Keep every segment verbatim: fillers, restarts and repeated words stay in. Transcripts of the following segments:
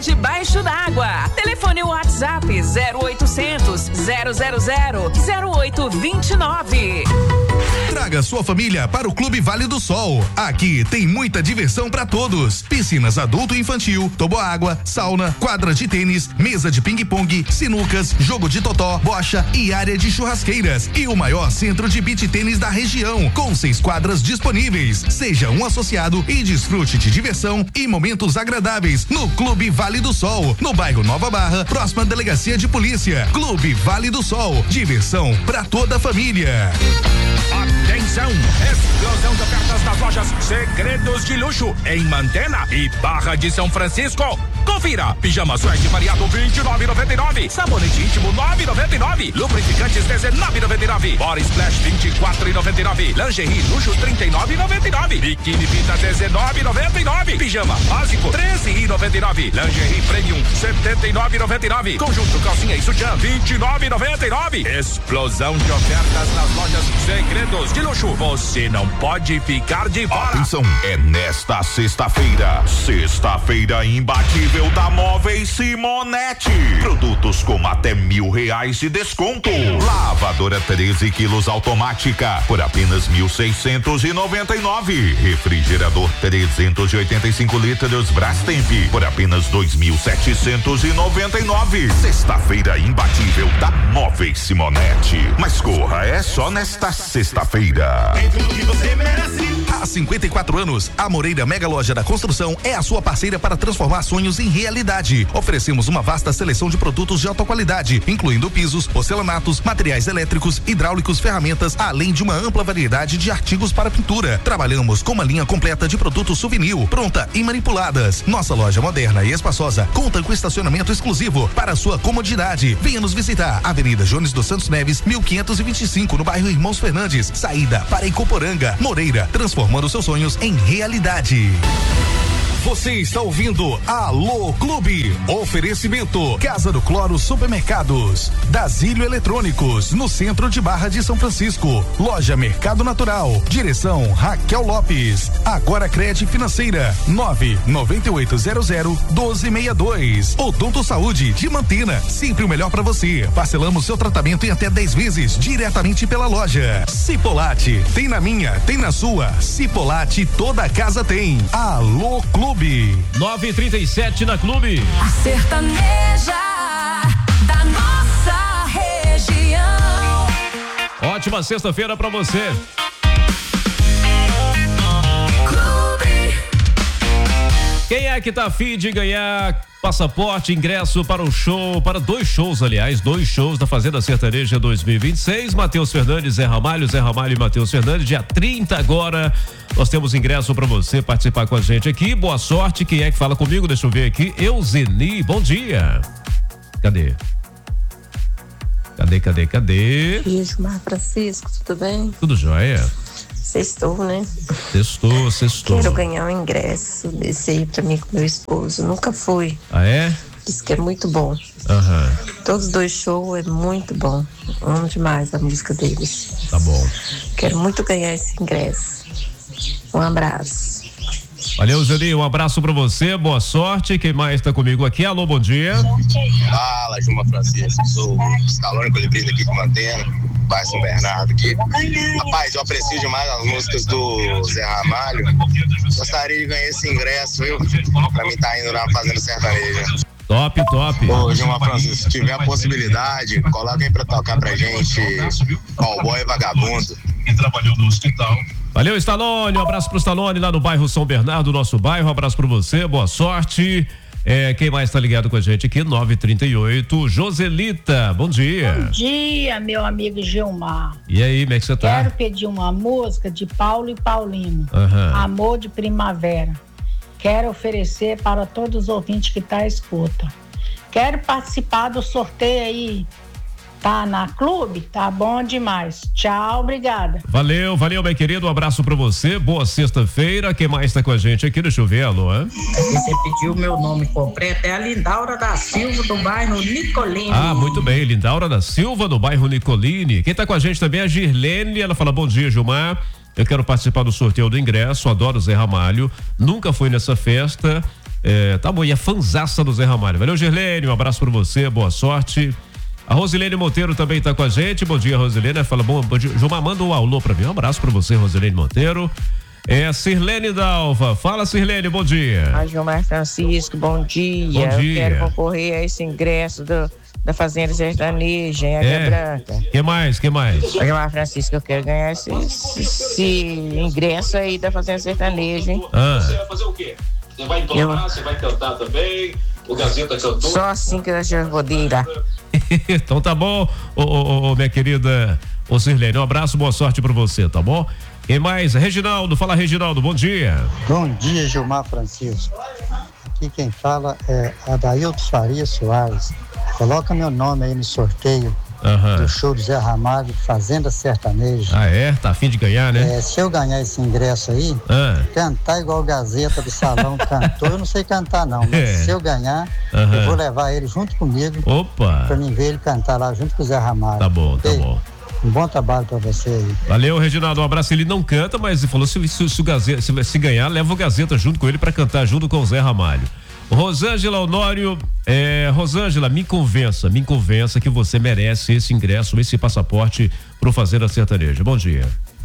debaixo d'água. Telefone WhatsApp zero oitocentos, zero zero zero, zero oito dois nove. Traga sua família para o Clube Vale do Sol. Aqui tem muita diversão para todos. Piscinas adulto e infantil, toboágua, sauna, quadra de tênis, mesa de ping-pong, sinucas, jogo de totó, bocha e área de churrasqueiras. E o maior centro de beach tênis da região, com seis quadras disponíveis. Seja um associado e desfrute de diversão e momentos agradáveis no Clube Vale do Sol, no bairro Nova Barra, próxima delegacia de polícia. Clube Vale do Sol, diversão para toda a família. Atenção! Explosão de ofertas das lojas Segredos de Luxo em Mantena e Barra de São Francisco. Confira: pijama suede variado vinte e nove e noventa e nove, sabonete íntimo nove e noventa e nove, lubrificantes dezenove e noventa e nove, body splash vinte e quatro e noventa e nove, lingerie luxo trinta e nove e noventa e nove, biquíni Vita dezenove e noventa e nove, pijama básico treze e noventa e nove, lingerie premium setenta e nove e noventa e nove, conjunto calcinha e sutiã vinte e nove e noventa e nove. Explosão de ofertas nas lojas Segredos de Luxo. Você não pode ficar de fora. Atenção, é nesta sexta-feira, sexta-feira imbatível da Móveis Simonetti. Produtos com até mil reais de desconto. Lavadora treze quilos automática por apenas mil seiscentos e noventa e nove. Refrigerador trezentos e oitenta e cinco litros Brastemp por apenas dois mil setecentos e noventa e nove. Sexta-feira imbatível da Móveis Simonetti. Mas corra, é só nesta sexta-feira. Há cinquenta e quatro anos, a Moreira Mega Loja da Construção é a sua parceira para transformar sonhos em realidade. Oferecemos uma vasta seleção de produtos de alta qualidade, incluindo pisos, porcelanatos, materiais elétricos, hidráulicos, ferramentas, além de uma ampla variedade de artigos para pintura. Trabalhamos com uma linha completa de produtos souvenir, pronta e manipuladas. Nossa loja moderna e espaçosa conta com estacionamento exclusivo para sua comodidade. Venha nos visitar. Avenida Jones dos Santos Neves, mil quinhentos e vinte e cinco, no bairro Irmãos Fernandes, saída para Icoporanga. Moreira, transformando seus sonhos em realidade. Você está ouvindo Alô Clube. Oferecimento Casa do Cloro Supermercados, Dasílio Eletrônicos, no centro de Barra de São Francisco. Loja Mercado Natural. Direção Raquel Lopes. Agora Crédito Financeira nove nove oito zero zero doze sessenta e dois. Odonto Saúde de Mantena, sempre o melhor para você. Parcelamos seu tratamento em até dez vezes diretamente pela loja. Cipolate, tem na minha, tem na sua. Cipolate toda casa tem. Alô Clube. nove e trinta e sete na Clube. A sertaneja da nossa região. Ótima sexta-feira pra você. Clube. Quem é que tá afim de ganhar passaporte, ingresso para o show, para dois shows, aliás, dois shows da Fazenda Sertaneja dois mil e vinte e seis, Matheus Fernandes, Zé Ramalho, Zé Ramalho e Matheus Fernandes, dia trinta agora, nós temos ingresso para você participar com a gente aqui, boa sorte, quem é que fala comigo, deixa eu ver aqui, Euzeni, bom dia, cadê? Cadê, cadê, cadê? Beijo, Mar Francisco, tudo bem? Tudo jóia? Sextou, né? Sextou, sextou. Quero ganhar um ingresso desse aí pra mim com meu esposo. Nunca fui. Ah, é? Diz que é muito bom. Aham. Todos os dois shows é muito bom. Amo demais a música deles. Tá bom. Quero muito ganhar esse ingresso. Um abraço. Valeu, Zeli, um abraço pra você, boa sorte. Quem mais tá comigo aqui? Alô, bom dia. Fala, Juma Francisco, sou o Escalone Colibrita aqui com Mantena, bairro São Bernardo aqui. Rapaz, eu aprecio demais as músicas do Zé Ramalho. Gostaria de ganhar esse ingresso, viu? Pra mim tá indo na Fazenda Sertaneja. Top, top. Ô, Gilmar Francisco, se tiver a possibilidade, coloca aí pra tocar pra gente Cowboy Vagabundo. E trabalhou no hospital. Valeu, Stallone, um abraço pro Stallone lá no bairro São Bernardo, nosso bairro, um abraço pra você, boa sorte. É, quem mais tá ligado com a gente aqui? nove e trinta e oito, Joselita, bom dia. Bom dia, meu amigo Gilmar. E aí, como é que você tá? Quero pedir uma música de Paulo e Paulino, uhum. Amor de Primavera. Quero oferecer para todos os ouvintes que tá à escuta. Quero participar do sorteio aí. Tá na Clube? Tá bom demais. Tchau, obrigada. Valeu, valeu, meu querido. Um abraço pra você. Boa sexta-feira. Quem mais tá com a gente aqui? Deixa eu ver, alô. Hein? Você pediu meu nome completo. É a Lindaura da Silva, do bairro Nicolini. Ah, muito bem. Lindaura da Silva, do bairro Nicolini. Quem tá com a gente também é a Girlene. Ela fala: bom dia, Gilmar. Eu quero participar do sorteio do ingresso. Adoro Zé Ramalho. Nunca fui nessa festa. É, tá bom, e a fanzaça do Zé Ramalho. Valeu, Girlene, um abraço pra você, boa sorte. A Rosilene Monteiro também tá com a gente. Bom dia, Rosilene. Fala, bom, bom dia. Gilmar, manda um alô pra mim. Um abraço pra você, Rosilene Monteiro. É, Sirlene Dalva. Fala, Sirlene, bom dia. A Gilmar Francisco, bom dia. Bom dia. Eu quero concorrer a esse ingresso do, da Fazenda Sertaneja em Águia É. Branca. Que mais, que mais? A Gilmar Francisco, eu quero ganhar esse, esse, esse ingresso aí da Fazenda Sertaneja, hein? Ah. Você vai fazer o quê? Você vai entonar, você vai cantar também? O Gazeta cantou? Só assim que eu já vou ir. Então tá bom, ô, ô, ô, minha querida ô Sirlene, um abraço, boa sorte pra você, tá bom? Quem mais? Reginaldo, fala Reginaldo, bom dia. Bom dia, Gilmar Francisco. Aqui quem fala é Adailton Faria Soares. Coloca meu nome aí no sorteio Aham. do show do Zé Ramalho, Fazenda Sertaneja. Ah, é? Tá afim de ganhar, né? É, se eu ganhar esse ingresso aí, Ah. cantar igual o Gazeta do Salão cantou, eu não sei cantar não, mas É. se eu ganhar, Aham. eu vou levar ele junto comigo. Opa. Pra mim ver ele cantar lá junto com o Zé Ramalho. Tá bom, tá Ei, bom. Um bom trabalho pra você aí. Valeu, Reginaldo, um abraço. Ele não canta, mas ele falou se, se, se, o Gazeta, se, se ganhar, leva o Gazeta junto com ele pra cantar junto com o Zé Ramalho. Rosângela Honório, é, Rosângela, me convença, me convença que você merece esse ingresso, esse passaporte pro Fazenda Sertaneja. Bom dia.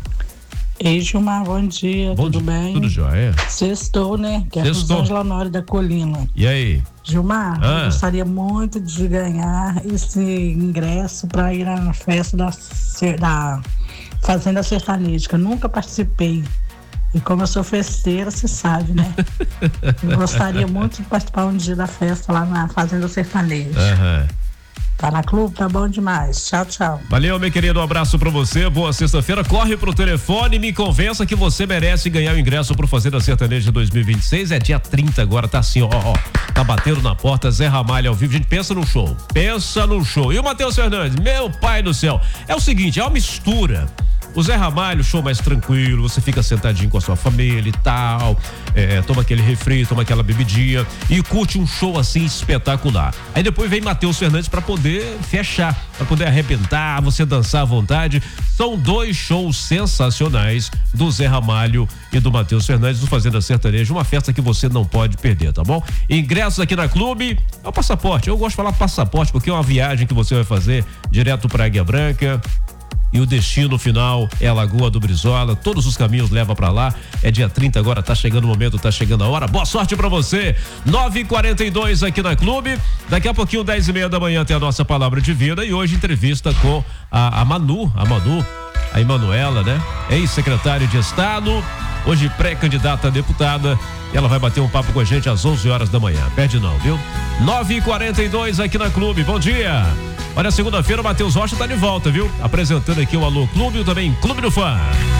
Ei, Gilmar, bom dia, Bom tudo dia, bem? tudo jóia. Sextou, né? Que é a Sextou. Rosângela Honório da Colina. E aí? Gilmar, Ah. eu gostaria muito de ganhar esse ingresso para ir na festa da, Ser- da Fazenda Sertaneja, que eu nunca participei. E como eu sou festeira, você sabe, né? Eu gostaria muito de participar um dia da festa lá na Fazenda Sertaneja. Aham. Tá na clube? Tá bom demais. Tchau, tchau. Valeu, meu querido, um abraço pra você, boa sexta-feira, corre pro telefone e me convença que você merece ganhar o ingresso pro Fazenda Sertaneja dois mil e vinte e seis, é dia trinta agora, tá assim, ó, ó, tá batendo na porta, Zé Ramalho ao vivo, gente, pensa no show, pensa no show. E o Matheus Fernandes, meu pai do céu, é o seguinte, é uma mistura. O Zé Ramalho, show mais tranquilo, você fica sentadinho com a sua família e tal, é, toma aquele refri, toma aquela bebidinha e curte um show assim espetacular. Aí depois vem Matheus Fernandes pra poder fechar, pra poder arrebentar, você dançar à vontade. São dois shows sensacionais do Zé Ramalho e do Matheus Fernandes do Fazenda Sertaneja, uma festa que você não pode perder, tá bom? Ingressos aqui na Clube, é o passaporte, eu gosto de falar passaporte porque é uma viagem que você vai fazer direto pra Águia Branca. E o destino final é a Lagoa do Brizola, todos os caminhos levam pra lá. É dia trinta agora, tá chegando o momento, tá chegando a hora. Boa sorte pra você. nove e quarenta e dois aqui na Clube. Daqui a pouquinho, dez e meia da manhã, tem a nossa palavra de vida. E hoje, entrevista com a, a Manu, a Manu, a Emanuela, né? Ex-secretária de Estado, hoje pré-candidata a deputada. E ela vai bater um papo com a gente às onze horas da manhã. Perde não, viu? nove e quarenta e dois aqui na Clube. Bom dia. Olha, segunda-feira o Matheus Rocha tá de volta, viu? Apresentando aqui o Alô Clube e também Clube do Fã.